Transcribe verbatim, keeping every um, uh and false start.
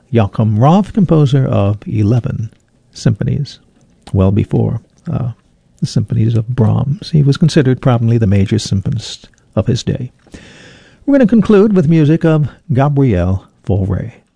Joachim Roth, composer of eleven symphonies, well before uh, the symphonies of Brahms. He was considered probably the major symphonist of his day. We're going to conclude with music of Gabriel Fauré.